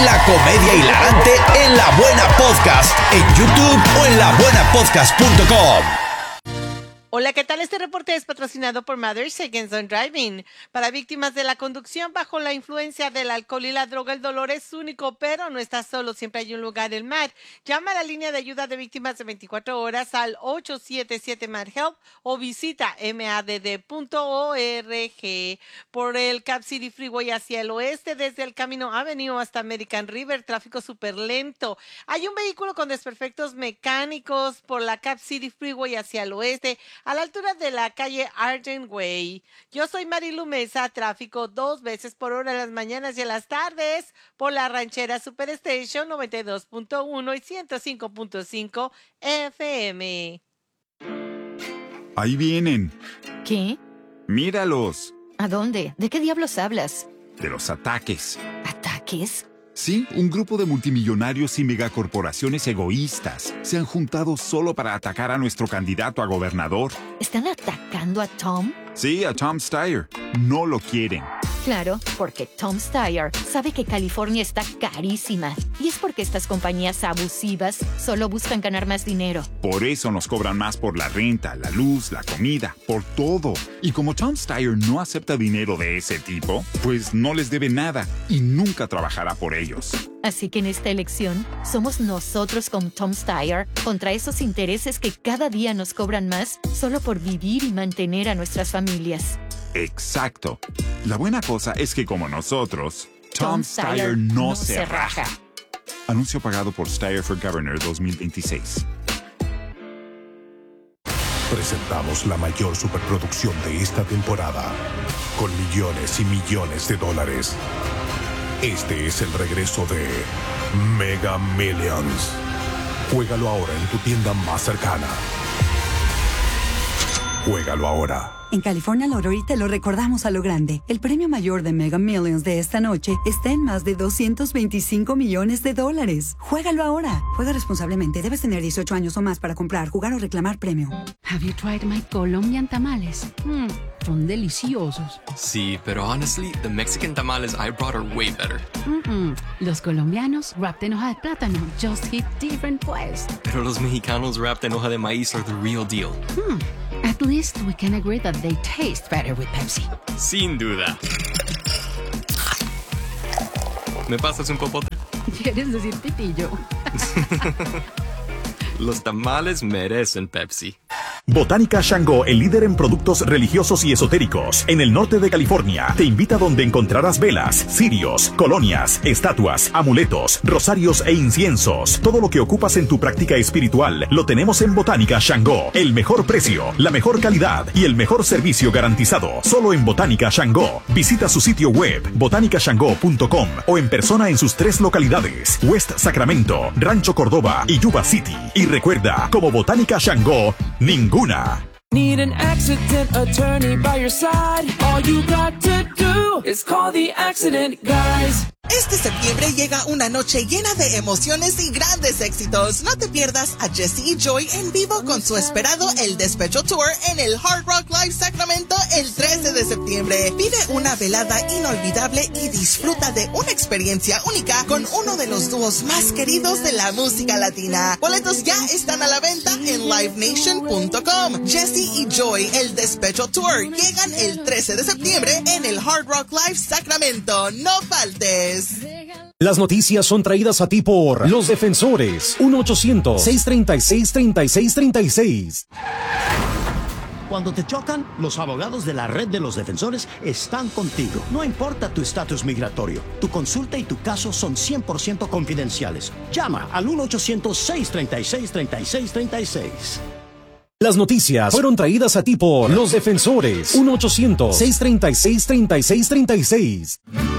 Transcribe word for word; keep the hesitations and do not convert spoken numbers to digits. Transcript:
La comedia hilarante en La Buena Podcast, en YouTube o en la buena podcast punto com. Hola, ¿qué tal? Este reporte es patrocinado por Mother Seconds on Driving. Para víctimas de la conducción bajo la influencia del alcohol y la droga, el dolor es único, pero no estás solo. Siempre hay un lugar en M A D. Llama a la línea de ayuda de víctimas de veinticuatro horas al ocho siete siete M A D Help o visita madd punto org. Por el Cap City Freeway hacia el oeste, desde el Camino Avenue hasta American River, tráfico súper lento. Hay un vehículo con desperfectos mecánicos por la Cap City Freeway hacia el oeste, a la altura de la calle Argent Way. Yo soy Marilu Mesa, tráfico dos veces por hora en las mañanas y en las tardes por la ranchera Superstation noventa y dos punto uno y ciento cinco punto cinco F M. Ahí vienen. ¿Qué? Míralos. ¿A dónde? ¿De qué diablos hablas? De los ataques. ¿Ataques? Sí, un grupo de multimillonarios y megacorporaciones egoístas se han juntado solo para atacar a nuestro candidato a gobernador. ¿Están atacando a Tom? Sí, a Tom Steyer. No lo quieren. Claro, porque Tom Steyer sabe que California está carísima. Y es porque estas compañías abusivas solo buscan ganar más dinero. Por eso nos cobran más por la renta, la luz, la comida, por todo. Y como Tom Steyer no acepta dinero de ese tipo, pues no les debe nada y nunca trabajará por ellos. Así que en esta elección, somos nosotros con Tom Steyer contra esos intereses que cada día nos cobran más solo por vivir y mantener a nuestras familias. Exacto. La buena cosa es que como nosotros, Tom, Tom Steyer Steyer no, no se, se raja. raja. Anuncio pagado por Steyer for Governor dos mil veintiséis. Presentamos la mayor superproducción de esta temporada, con millones y millones de dólares. Este es el regreso de Mega Millions. Juégalo ahora en tu tienda más cercana. Juégalo ahora. En California Lottery te lo recordamos a lo grande. El premio mayor de Mega Millions de esta noche está en más de doscientos veinticinco millones de dólares. Juégalo ahora. Juega responsablemente. Debes tener dieciocho años o más para comprar, jugar o reclamar premio. Have you tried my Colombian tamales? Mm, son deliciosos. Sí, pero honestly, the Mexican tamales I brought are way better. Mm-mm. Los colombianos wrapped en hoja de plátano just hit different pues. Pero los mexicanos wrapped en hoja de maíz are the real deal. Hmm. At least we can agree that they taste better with Pepsi. Sin duda. ¿Me pasas un popote? ¿Quieres decir pitillo? Los tamales merecen Pepsi. Botánica Shango, el líder en productos religiosos y esotéricos en el norte de California, te invita donde encontrarás velas, cirios, colonias, estatuas, amuletos, rosarios e inciensos. Todo lo que ocupas en tu práctica espiritual lo tenemos en Botánica Shango. El mejor precio, la mejor calidad y el mejor servicio garantizado. Solo en Botánica Shango. Visita su sitio web botánica shango punto com o en persona en sus tres localidades: West Sacramento, Rancho Cordova y Yuba City. Y recuerda, como Botánica Shango, ninguna. Need an accident attorney by your side. All you got to do is call the accident guys. Este septiembre llega una noche llena de emociones y grandes éxitos. No te pierdas a Jesse y Joy en vivo con su esperado El Despecho Tour en el Hard Rock Live Sacramento el trece de septiembre. Vive una velada inolvidable y disfruta de una experiencia única con uno de los dúos más queridos de la música latina. Boletos ya están a la venta en live nation punto com. Jesse y Joy, El Despecho Tour, llegan el trece de septiembre en el Hard Rock Live Sacramento. No faltes. Las noticias son traídas a ti por Los Defensores. uno ochocientos, seiscientos treinta y seis, treinta y seis treinta y seis. Cuando te chocan, los abogados de la Red de los Defensores están contigo. No importa tu estatus migratorio, tu consulta y tu caso son cien por ciento confidenciales. Llama al uno ochocientos, seiscientos treinta y seis, treinta y seis treinta y seis. Las noticias fueron traídas a ti por Los Defensores. uno ochocientos, seiscientos treinta y seis, treinta y seis treinta y seis.